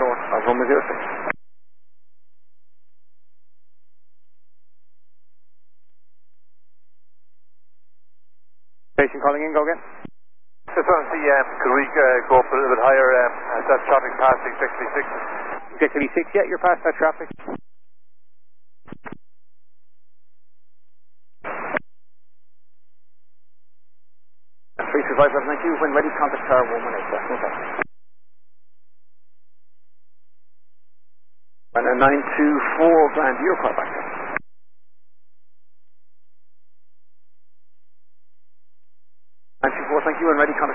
short of runway 06. Station calling in, go again. Just want to see, could we go up a little bit higher as that traffic passing exactly 6? Exactly 6, yeah, you're past that traffic. 335, when ready, contact car 118, okay. And a 924 grand, your car back there. 924, thank you, and ready, contact